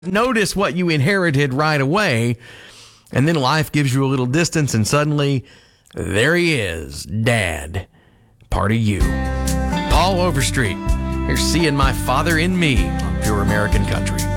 notice what you inherited right away, and then life gives you a little distance, and suddenly there he is, Dad, part of you. Paul Overstreet, here's Seeing My Father in Me on Pure American Country.